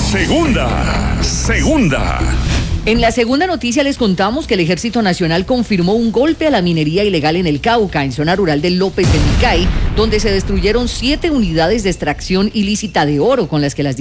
Segunda. En la segunda noticia les contamos que el Ejército Nacional confirmó un golpe a la minería ilegal en el Cauca, en zona rural de López de Micay, donde se destruyeron 7 unidades de extracción ilícita de oro con las que las